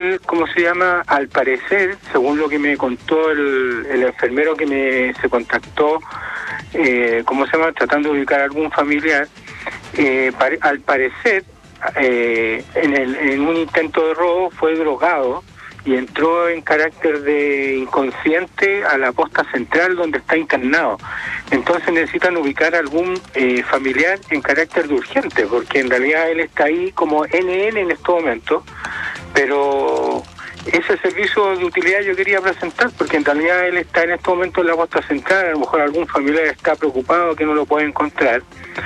él, ¿cómo se llama? Al parecer, según lo que me contó el enfermero que se contactó, ¿cómo se llama? Tratando de ubicar a algún familiar, al parecer, en un intento de robo fue drogado y entró en carácter de inconsciente a la posta central donde está internado. Entonces necesitan ubicar a algún familiar en carácter de urgente, porque en realidad él está ahí como NN en este momento, pero ese servicio de utilidad yo quería presentar, porque en realidad él está en este momento en la posta central, a lo mejor algún familiar está preocupado que no lo puede encontrar,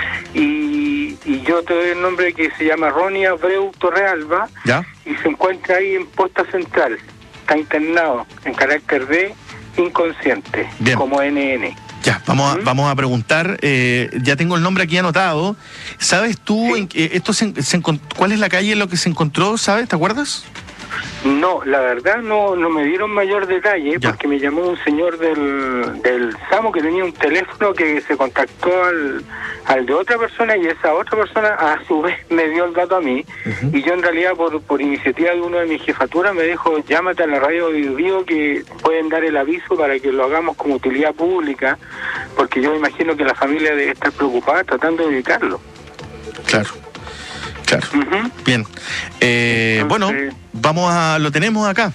y yo te doy el nombre que se llama Ronnie Abreu Torrealba. ¿Ya? Y se encuentra ahí en posta central, está internado en carácter de inconsciente. Bien. Como NN. Ya, vamos a preguntar, ya tengo el nombre aquí anotado. ¿Sabes tú cuál es la calle en la que se encontró, sabes? ¿Te acuerdas? No, la verdad no me dieron mayor detalle, ya. Porque me llamó un señor del SAMU que tenía un teléfono que se contactó al de otra persona, y esa otra persona a su vez me dio el dato a mí. Y yo en realidad por iniciativa de uno de mis jefaturas me dijo: llámate a la radio Bio que pueden dar el aviso para que lo hagamos como utilidad pública, porque yo me imagino que la familia debe estar preocupada tratando de evitarlo. Claro. Bien. Bueno, lo tenemos acá.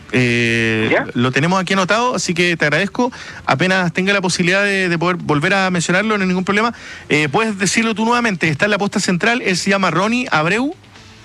Lo tenemos aquí anotado, así que te agradezco. Apenas tenga la posibilidad de poder volver a mencionarlo, no hay ningún problema. Puedes decirlo tú nuevamente. Está en la posta central, él se llama Ronnie Abreu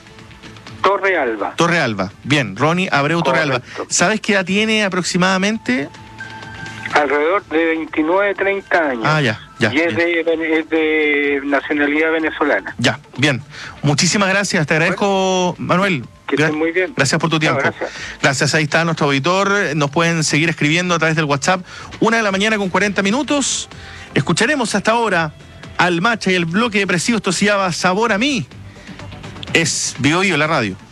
Torrealba. Bien, Ronnie Abreu Torrealba. ¿Sabes qué edad tiene aproximadamente? Alrededor de 29, 30 años. Ah, ya. Y es de nacionalidad venezolana. Ya, bien. Muchísimas gracias. Te agradezco, Manuel. Que estén muy bien. Gracias por tu tiempo. No, gracias. Ahí está nuestro auditor. Nos pueden seguir escribiendo a través del WhatsApp. 1:40 a.m. Escucharemos hasta ahora al Macha y el bloque depresivo. Esto se llama Sabor a mí. Es Bio Bio, la radio.